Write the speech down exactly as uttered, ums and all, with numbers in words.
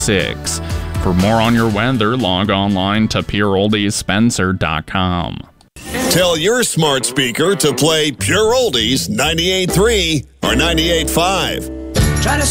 six. For more on your weather, log online to pure oldies spencer dot com. Tell your smart speaker to play Pure Oldies ninety-eight point three or ninety-eight point five.